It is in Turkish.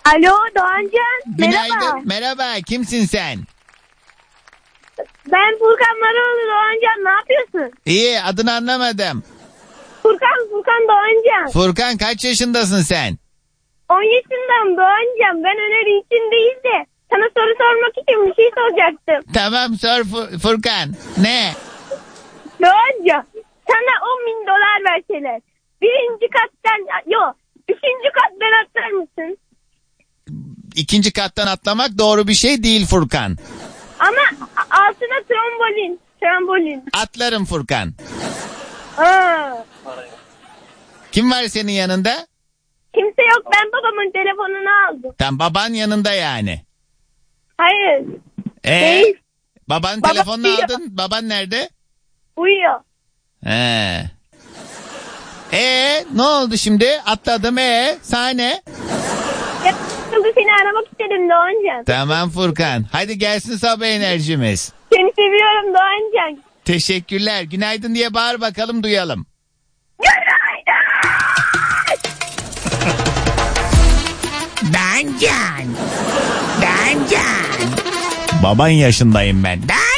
Alo Doğancan. Günaydın. Merhaba. Merhaba. Kimsin sen? Ben Furkan Maroğlu Doğancan. Ne yapıyorsun? İyi, adını anlamadım. Furkan Doğancan. Furkan, kaç yaşındasın sen? 10 yaşındayım Doğancan. Ben öneri için değil de sana soru sormak için bir şey soracaktım. Tamam, sor Furkan. Ne? Doğancan, sana $10.000 verseler. Birinci kattan, yok, üçüncü kattan atlar mısın? İkinci kattan atlamak doğru bir şey değil Furkan. Ama altına trambolin. Atlarım Furkan. Aa, Kim var senin yanında? kimse yok, ben babamın telefonunu aldım. Tam baban yanında yani. Hayır. Değil. Babanın Baba telefonunu uyuyor. aldın. Baban nerede? Uyuyor. He. Ne oldu şimdi? Atladım. Sahne. Şimdi seni aramak istedim Doğancan. Tamam Furkan. Hadi gelsin sabah enerjimiz. Seni seviyorum Doğancan. Teşekkürler. Günaydın diye bağır bakalım, duyalım. Günaydın. Dancan. Baban yaşındayım ben.